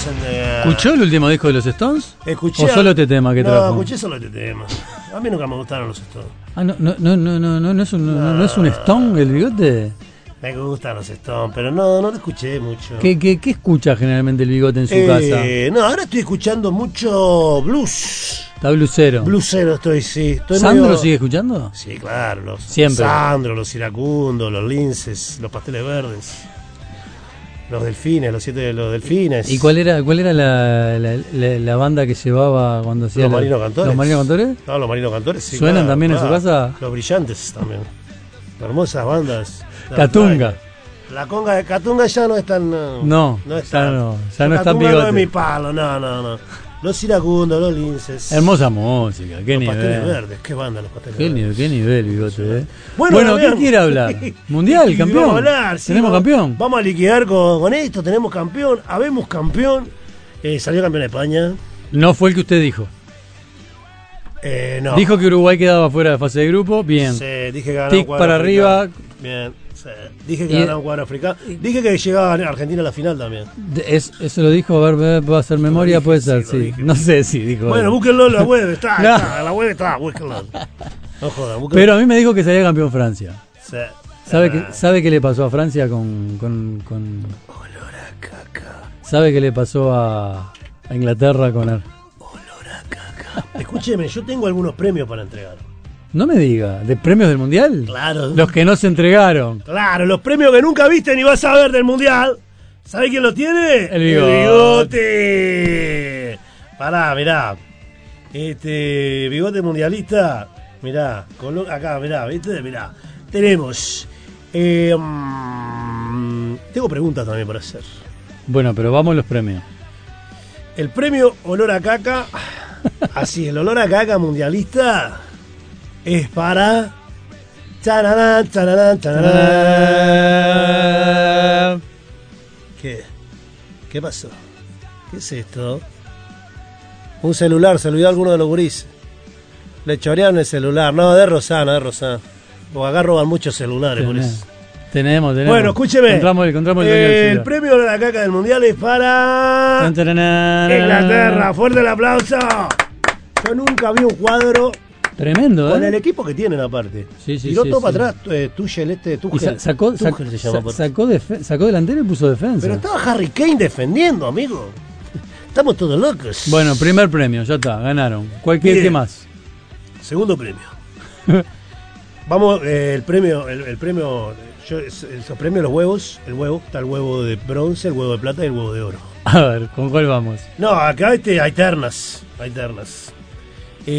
¿Escuchó el último disco de los Stones? Escuché. ¿O solo este tema que trajo? No, escuché solo este tema. A mí nunca me gustaron los Stones. Ah, no es un Stone el bigote. Me gustan los Stones, pero no lo escuché mucho. ¿Qué escucha generalmente el bigote en su casa? No, ahora estoy escuchando mucho blues. Está blusero. Blusero estoy, sí. ¿Sandro medio... sigue escuchando? Sí, claro. Siempre. Sandro, los iracundos, los linces, los pasteles verdes. Los delfines, los 7 de los delfines. ¿Y cuál era la banda que llevaba cuando hacía los Marinos Cantores? ¿Los Marinos Cantores? No, los Marinos Cantores, sí. ¿Suenan claro, también claro. en su casa? Los Brillantes también. Hermosas bandas. Catunga. La conga de Catunga ya no es tan... No es ya tan. no es tan Catunga bigote. no es mi palo, no. Los iracundos, los linces. Hermosa música, qué los nivel. pasteles verdes, qué banda los pasteles verdes. Qué nivel, bigote, Bueno, ¿qué quiere hablar? ¿Mundial, campeón? Vamos a hablar, sí, ¿Tenemos campeón? Vamos a liquidar con esto, tenemos campeón, habemos campeón. Salió campeón de España. No fue el que usted dijo. No. Dijo que Uruguay quedaba fuera de fase de grupo, bien. Sí, dije que ganaba Tic un cuadro para africano. arriba. Bien, sí. Dije que ganaba un cuadro africano. Dije que llegaba a Argentina a la final también. Eso lo dijo, a ver, va a hacer memoria, dije, puede sí, ser, lo sí. dije. No sé si dijo. Bueno, búsquenlo en la web, está, No. está, en la web está, búsquenlo. No jodan, búsquenlo. Pero a mí me dijo que salía campeón Francia. Sí. ¿Sabe qué le pasó a Francia con... Olor a caca. ¿Sabe qué le pasó a Inglaterra con... Olor a caca. Escúcheme, yo tengo algunos premios para entregar. No me diga, ¿de premios del Mundial? Claro. Los que no se entregaron. Claro, los premios que nunca viste ni vas a ver del Mundial. ¿Sabés quién lo tiene? El bigote. Bigote. Pará, mirá. Bigote mundialista. Mirá, acá, mirá, ¿viste? Mirá. Tenemos. Tengo preguntas también para hacer. Bueno, pero vamos a los premios. El premio Olor a Caca. Así, el Olor a Caca mundialista es para. Tararán, tararán, tararán. ¿Qué pasó? ¿Qué es esto? Un celular, se olvidó alguno de los gurises. Le chorearon el celular. No, de Rosana, Porque acá roban muchos celulares, por eso. Tenemos. Bueno, escúcheme. Encontramos el premio de la caca del mundial es para Inglaterra. Fuerte el aplauso. Yo nunca vi un cuadro tremendo, con el equipo que tienen aparte. Sí, tiró todo para atrás. Tuchel, Tuchel. Sacó delantero y puso defensa. Pero estaba Harry Kane defendiendo, amigo. Estamos todos locos. Bueno, primer premio, ya está, ganaron. ¿Qué más? Segundo premio. Vamos, el premio, esos premios, los huevos, está el huevo de bronce, el huevo de plata y el huevo de oro. A ver, ¿con cuál vamos? No, acá hay ternas.